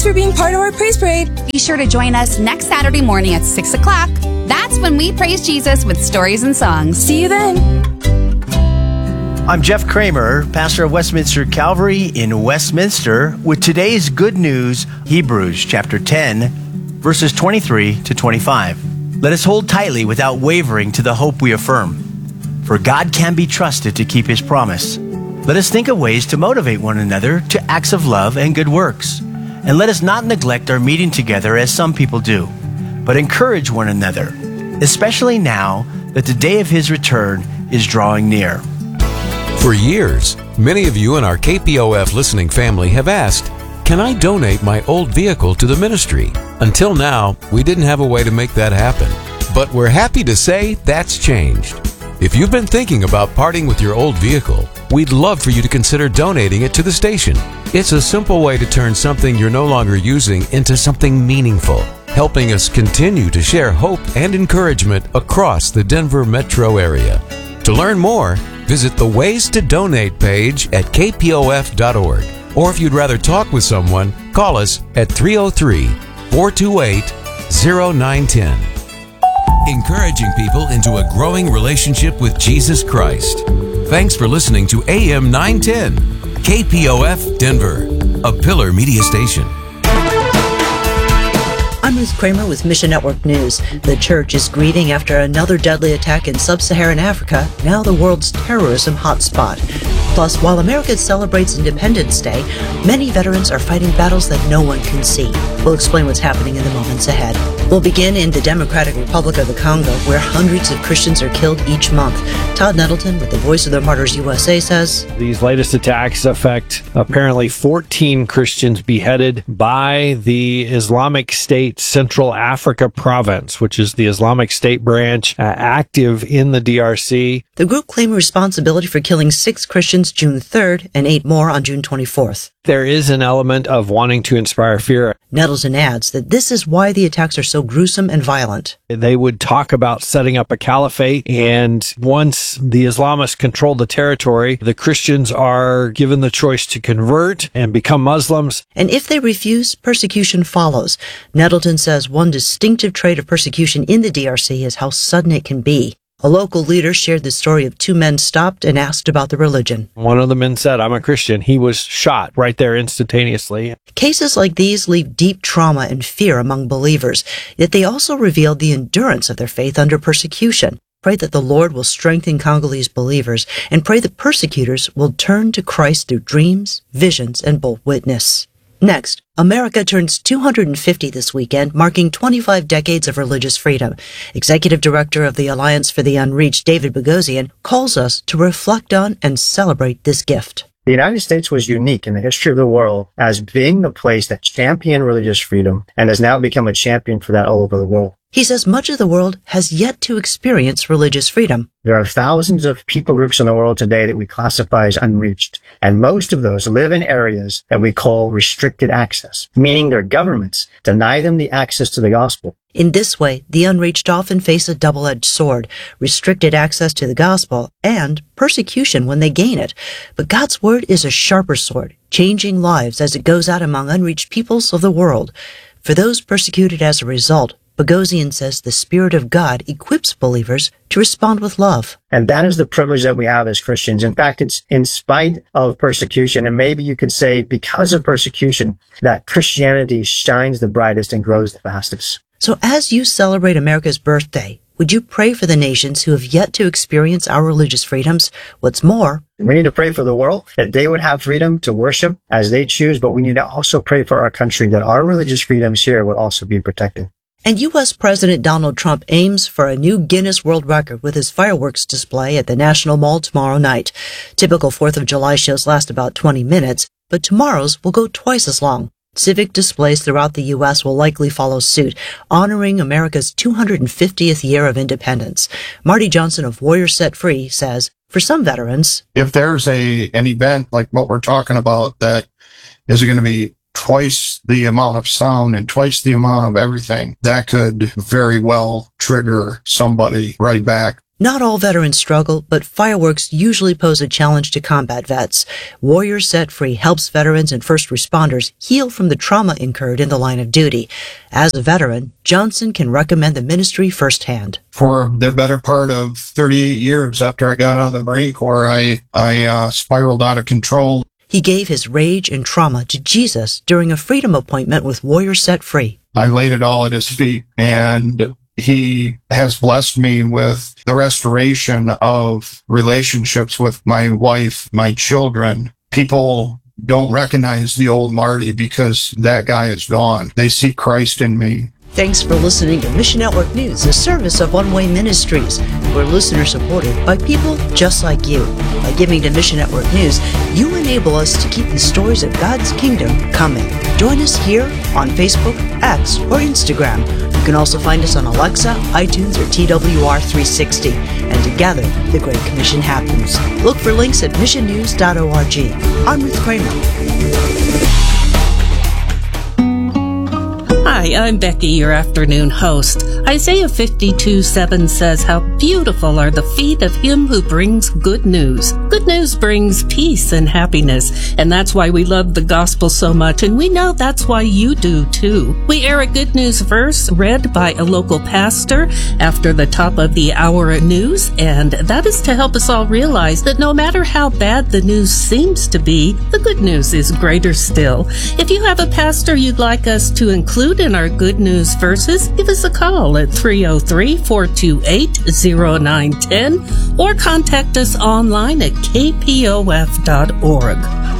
Thanks for being part of our praise parade. Be sure to join us next Saturday morning at 6 o'clock. That's when we praise Jesus with stories and songs. See you then. I'm Jeff Kramer, pastor of Westminster Calvary in Westminster, with today's good news, Hebrews chapter 10, verses 23 to 25. Let us hold tightly without wavering to the hope we affirm, for God can be trusted to keep his promise. Let us think of ways to motivate one another to acts of love and good works. And let us not neglect our meeting together as some people do, but encourage one another, especially now that the day of his return is drawing near. For years, many of you in our KPOF listening family have asked, can I donate my old vehicle to the ministry? Until now, we didn't have a way to make that happen. But we're happy to say that's changed. If you've been thinking about parting with your old vehicle, we'd love for you to consider donating it to the station. It's a simple way to turn something you're no longer using into something meaningful, helping us continue to share hope and encouragement across the Denver metro area. To learn more, visit the Ways to Donate page at kpof.org. Or if you'd rather talk with someone, call us at 303-428-0910. Encouraging people into a growing relationship with Jesus Christ. Thanks for listening to AM 910, KPOF Denver, a Pillar Media station. I'm Ruth Kramer with Mission Network News. The church is grieving after another deadly attack in sub-Saharan Africa, now the world's terrorism hotspot. Plus, while America celebrates Independence Day, many veterans are fighting battles that no one can see. We'll explain what's happening in the moments ahead. We'll begin in the Democratic Republic of the Congo, where hundreds of Christians are killed each month. Todd Nettleton with the Voice of the Martyrs USA says, these latest attacks affect apparently 14 Christians beheaded by the Islamic State Central Africa Province, which is the Islamic State branch active in the DRC. The group claimed responsibility for killing 6 Christians June 3rd and 8 more on June 24th. There is an element of wanting to inspire fear. Nettleton adds that this is why the attacks are so gruesome and violent. They would talk about setting up a caliphate, and once the Islamists control the territory, the Christians are given the choice to convert and become Muslims. And if they refuse, persecution follows. Nettleton says one distinctive trait of persecution in the DRC is how sudden it can be. A local leader shared the story of 2 men stopped and asked about the religion. One of the men said, I'm a Christian. He was shot right there instantaneously. Cases like these leave deep trauma and fear among believers, yet they also reveal the endurance of their faith under persecution. Pray that the Lord will strengthen Congolese believers, and pray that persecutors will turn to Christ through dreams, visions, and bold witness. Next, America turns 250 this weekend, marking 25 decades of religious freedom. Executive Director of the Alliance for the Unreached, David Boghossian, calls us to reflect on and celebrate this gift. The United States was unique in the history of the world as being the place that championed religious freedom and has now become a champion for that all over the world. He says much of the world has yet to experience religious freedom. There are thousands of people groups in the world today that we classify as unreached, and most of those live in areas that we call restricted access, meaning their governments deny them the access to the gospel. In this way, the unreached often face a double-edged sword, restricted access to the gospel and persecution when they gain it. But God's word is a sharper sword, changing lives as it goes out among unreached peoples of the world. For those persecuted as a result, Boghossian says the Spirit of God equips believers to respond with love. And that is the privilege that we have as Christians. In fact, it's in spite of persecution, and maybe you could say because of persecution, that Christianity shines the brightest and grows the fastest. So as you celebrate America's birthday, would you pray for the nations who have yet to experience our religious freedoms? What's more, we need to pray for the world, that they would have freedom to worship as they choose, but we need to also pray for our country, that our religious freedoms here would also be protected. And U.S. President Donald Trump aims for a new Guinness World Record with his fireworks display at the National Mall tomorrow night. Typical 4th of July shows last about 20 minutes, but tomorrow's will go twice as long. Civic displays throughout the U.S. will likely follow suit, honoring America's 250th year of independence. Marty Johnson of Warriors Set Free says, for some veterans, if there's an event like what we're talking about that is going to be twice the amount of sound and twice the amount of everything, that could very well trigger somebody right back. Not all veterans struggle, but fireworks usually pose a challenge to combat vets. Warriors Set Free helps veterans and first responders heal from the trauma incurred in the line of duty. As a veteran, Johnson can recommend the ministry firsthand. For the better part of 38 years after I got out of the Marine Corps, I spiraled out of control. He gave his rage and trauma to Jesus during a freedom appointment with Warriors Set Free. I laid it all at his feet, and he has blessed me with the restoration of relationships with my wife, my children. People don't recognize the old Marty because that guy is gone. They see Christ in me. Thanks for listening to Mission Network News, a service of One Way Ministries. We're listener supported by people just like you. By giving to Mission Network News, you enable us to keep the stories of God's kingdom coming. Join us here on Facebook, X, or Instagram. You can also find us on Alexa, iTunes, or TWR360. And together, the Great Commission happens. Look for links at missionnews.org. I'm Ruth Kramer. Hi, I'm Becky, your afternoon host. Isaiah 52:7 says, "How beautiful are the feet of him who brings good news." Good news brings peace and happiness, and that's why we love the gospel so much, and we know that's why you do too. We air a good news verse read by a local pastor after the top of the hour news, and that is to help us all realize that no matter how bad the news seems to be, the good news is greater still. If you have a pastor you'd like us to include in our good news verses, give us a call at 303-428-0910 or contact us online at kpof.org.